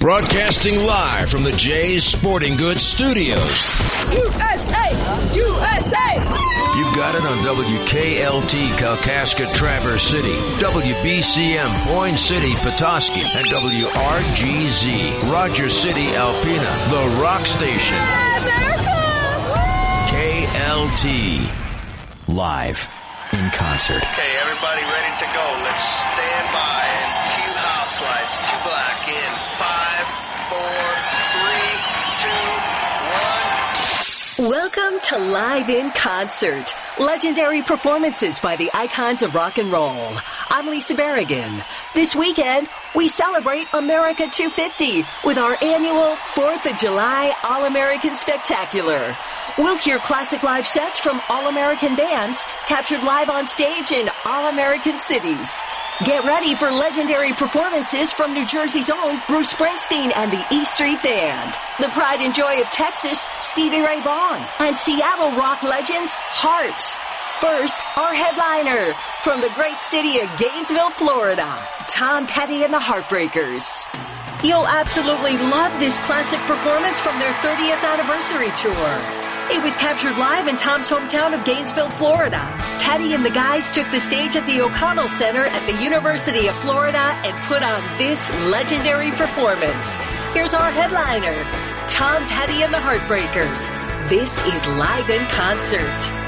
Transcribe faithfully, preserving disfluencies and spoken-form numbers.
Broadcasting live from the Jay's Sporting Goods Studios. U S A! U S A! You've got it on W K L T Kalkaska Traverse City, W B C M Boyne City Petoskey, and W R G Z Rogers City Alpena, the rock station. America! K L T. Live in concert. Okay, everybody ready to go. Let's stand by and cue house lights. Two black in five, four, three, two, one. Welcome to Live in Concert. Legendary performances by the icons of rock and roll. I'm Lisa Berrigan. This weekend, we celebrate America two fifty with our annual fourth of July All-American Spectacular. We'll hear classic live sets from All-American bands captured live on stage in All-American cities. Get ready for legendary performances from New Jersey's own Bruce Springsteen and the E Street Band, the pride and joy of Texas, Stevie Ray Vaughan, and Seattle rock legends, Heart. First, our headliner from the great city of Gainesville, Florida, Tom Petty and the Heartbreakers. You'll absolutely love this classic performance from their thirtieth anniversary tour. It was captured live in Tom's hometown of Gainesville, Florida. Petty and the guys took the stage at the O'Connell Center at the University of Florida and put on this legendary performance. Here's our headliner, Tom Petty and the Heartbreakers. This is Live in Concert.